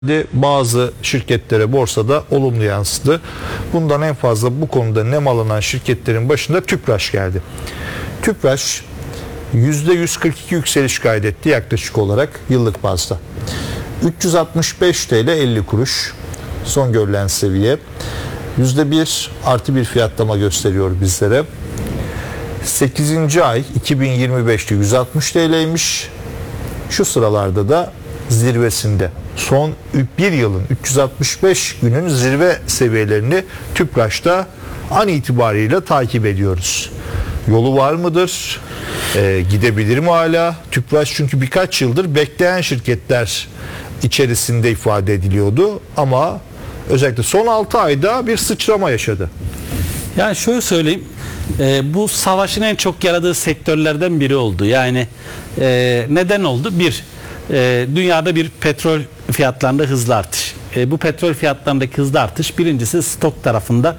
Bazı şirketlere borsada olumlu yansıdı. Bundan en fazla bu konuda nemallanan şirketlerin başında Tüpraş geldi. Tüpraş %142 yükseliş kaydetti yaklaşık olarak yıllık bazda. 365 TL 50 kuruş son görülen seviye. %1 artı bir fiyatlama gösteriyor bizlere. 8. ay 2025'te 160 TL'ymiş. Şu sıralarda da zirvesinde. Son bir yılın 365 günün zirve seviyelerini Tüpraş'ta an itibariyle takip ediyoruz. Yolu var mıdır? Gidebilir mi hala? Tüpraş çünkü birkaç yıldır bekleyen şirketler içerisinde ifade ediliyordu ama özellikle son 6 ayda bir sıçrama yaşadı. Yani şöyle söyleyeyim, bu savaşın en çok yaradığı sektörlerden biri oldu. Yani neden oldu? Dünyada bir petrol fiyatlarında hızlı artış. Bu petrol fiyatlarındaki hızlı artış birincisi stok tarafında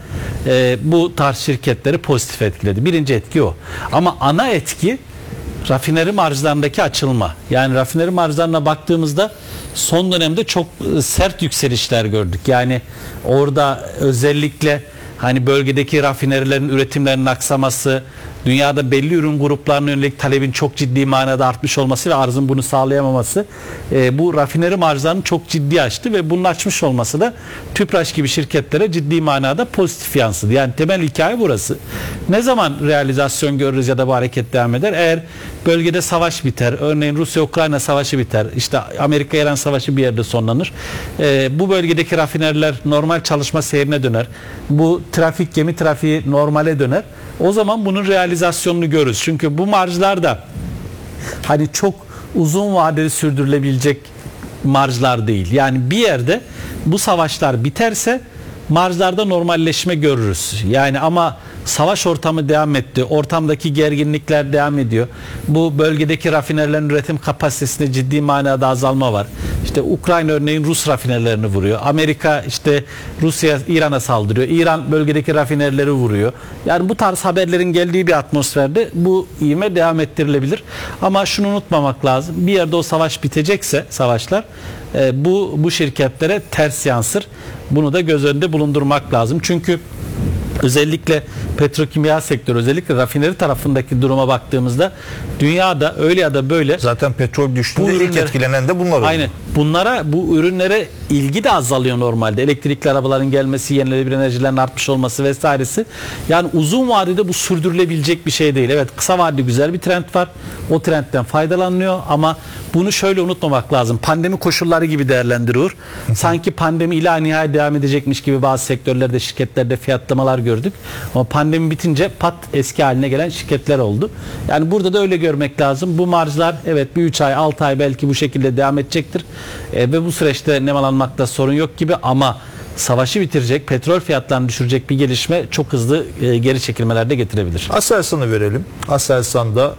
bu tarz şirketleri pozitif etkiledi. Birinci etki o. Ama ana etki rafineri marjlarındaki açılma. Yani rafineri marjlarına baktığımızda son dönemde çok sert yükselişler gördük. Yani orada özellikle hani bölgedeki rafinerilerin üretimlerinin aksaması, dünyada belli ürün gruplarına yönelik talebin çok ciddi manada artmış olması ve arzın bunu sağlayamaması bu rafineri marjlarını çok ciddi açtı ve bunun açmış olması da Tüpraş gibi şirketlere ciddi manada pozitif yansıdı. Yani temel hikaye burası. Ne zaman realizasyon görürüz ya da bu hareket devam eder? Eğer bölgede savaş biter, örneğin Rusya-Ukrayna savaşı biter, işte Amerika-İran savaşı bir yerde sonlanır. Bu bölgedeki rafineriler normal çalışma seyrine döner. Bu gemi trafiği normale döner. O zaman bunun realizasyonunu görürüz. Çünkü bu marjlar da hani çok uzun vadeli sürdürülebilecek marjlar değil. Yani bir yerde bu savaşlar biterse marjlarda normalleşme görürüz. Yani ama savaş ortamı devam etti. Ortamdaki gerginlikler devam ediyor. Bu bölgedeki rafinerilerin üretim kapasitesinde ciddi manada azalma var. İşte Ukrayna örneğin Rus rafinerilerini vuruyor. Amerika işte Rusya İran'a saldırıyor. İran bölgedeki rafinerileri vuruyor. Yani bu tarz haberlerin geldiği bir atmosferde bu ivme devam ettirilebilir. Ama şunu unutmamak lazım. Bir yerde o savaş bitecekse savaşlar bu şirketlere ters yansır. Bunu da göz önünde bulundurmak lazım. Çünkü özellikle petrokimya sektörü, özellikle rafineri tarafındaki duruma baktığımızda dünyada öyle ya da böyle zaten petrol düştüğünde ilk etkilenen de bunlar oldu. Aynen. Bu ürünlere ilgi de azalıyor normalde. Elektrikli arabaların gelmesi, yenilenebilir enerjilerin artmış olması vesairesi. Yani uzun vadede bu sürdürülebilecek bir şey değil. Evet, kısa vadede güzel bir trend var. O trendten faydalanılıyor ama bunu şöyle unutmamak lazım. Pandemi koşulları gibi değerlendiriyor. Sanki pandemi ila nihayet devam edecekmiş gibi bazı sektörlerde, şirketlerde fiyatlamalar gördük. Ama pandemi bitince pat eski haline gelen şirketler oldu. Yani burada da öyle görmek lazım. Bu marjlar evet bir 3 ay 6 ay belki bu şekilde devam edecektir. Ve bu süreçte nemalanmakta sorun yok gibi ama savaşı bitirecek, petrol fiyatlarını düşürecek bir gelişme çok hızlı geri çekilmeler de getirebilir. Aselsan'ı verelim. Aselsan'da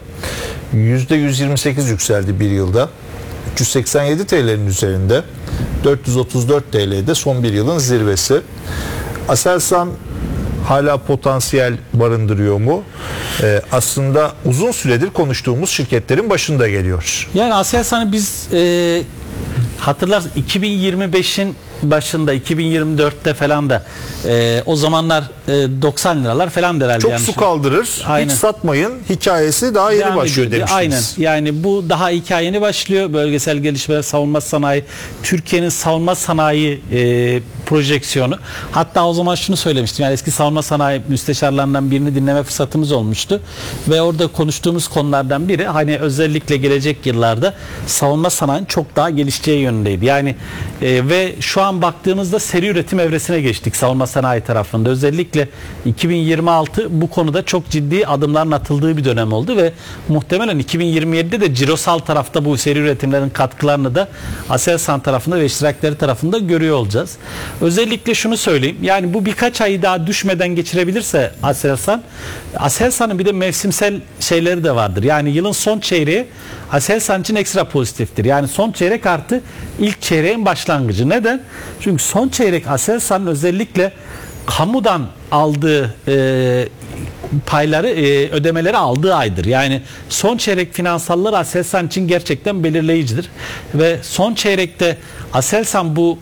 %128 yükseldi bir yılda. 387 TL'nin üzerinde. 434 TL'de son bir yılın zirvesi. Aselsan hala potansiyel barındırıyor mu? Aslında uzun süredir konuştuğumuz şirketlerin başında geliyor. Yani Aselsan'ı biz hatırlarsın 2025'in başında 2024'te falan da o zamanlar 90 liralar falan herhalde. Çok su kaldırır. Aynen. Hiç satmayın hikayesi daha yeni başlıyor demiştiniz. Aynen. Yani bu daha hikaye yeni başlıyor. Bölgesel gelişmeler, savunma sanayi, Türkiye'nin savunma sanayi projeksiyonu. Hatta o zaman şunu söylemiştim. Yani eski savunma sanayi müsteşarlarından birini dinleme fırsatımız olmuştu. Ve orada konuştuğumuz konulardan biri hani özellikle gelecek yıllarda savunma sanayinin çok daha gelişeceği yönündeydi. Yani ve şu an baktığımızda seri üretim evresine geçtik savunma sanayi tarafında. Özellikle 2026 bu konuda çok ciddi adımların atıldığı bir dönem oldu ve muhtemelen 2027'de de cirosal tarafta bu seri üretimlerin katkılarını da Aselsan tarafında ve iştirakleri tarafında görüyor olacağız. Özellikle şunu söyleyeyim. Yani bu birkaç ayı daha düşmeden geçirebilirse Aselsan'ın bir de mevsimsel şeyleri de vardır. Yani yılın son çeyreği Aselsan için ekstra pozitiftir. Yani son çeyrek artı ilk çeyreğin başlangıcı. Neden? Çünkü son çeyrek Aselsan'ın özellikle kamudan aldığı payları, ödemeleri aldığı aydır. Yani son çeyrek finansalları Aselsan için gerçekten belirleyicidir. Ve son çeyrekte Aselsan bu